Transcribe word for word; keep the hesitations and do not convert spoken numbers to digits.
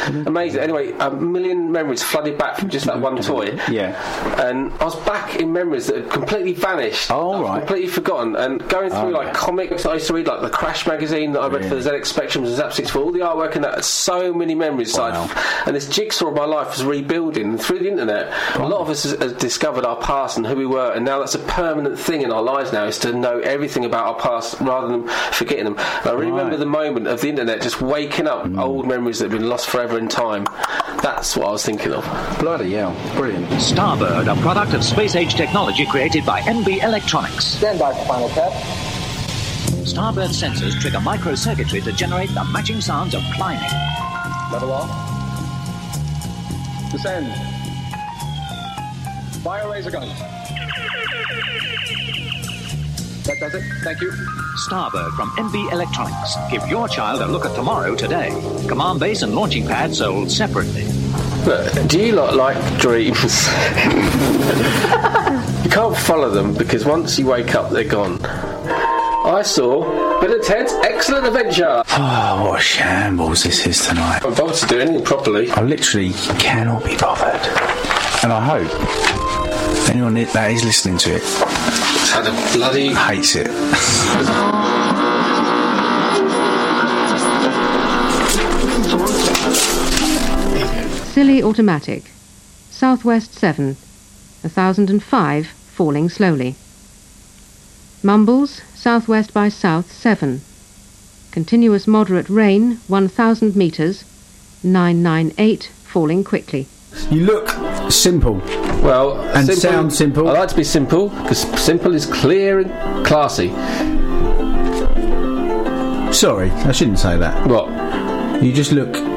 Amazing. Anyway, a million memories flooded back from just that one toy. Yeah. And I was back in memories that had completely vanished. Oh, right. Completely forgotten. And going through, oh, like, yeah. comics I used to read, like the Crash magazine that I read yeah. for the Z X Spectrum, the Zap six four, all the artwork and that, so many memories. Wow. So and this jigsaw of my life was rebuilding. And through the internet, wow. a lot of us has, has discovered our past and who we were, and now that's a permanent thing in our lives now, is to know everything about our past rather than forgetting them. And I really right. remember the moment of the internet just waking up mm. old memories that have been lost forever in time. That's what I was thinking of. Bloody hell. Brilliant. Starbird, a product of space-age technology created by N B Electronics. Stand by for final tap. Starbird sensors trigger microcircuitry to generate the matching sounds of climbing. Level off. Descend. Fire laser gun. That does it. Thank you. Starbird from N B Electronics. Give your child a look at tomorrow today. Command base and launching pad sold separately. Look, do you lot like dreams? You can't follow them because once you wake up, they're gone. I saw Bill and Ted's Excellent Adventure. Oh, what a shambles this is tonight. I'm bothered to do anything properly. I literally cannot be bothered. And I hope anyone that is listening to it it's had a bloody... hates it. Silly Automatic. Southwest seven. one thousand five, falling slowly. Mumbles, southwest by south seven. Continuous moderate rain, one thousand metres. nine nine eight, falling quickly. You look simple. Well, and simple, sound simple. I like to be simple because simple is clear and classy. Sorry, I shouldn't say that. What? You just look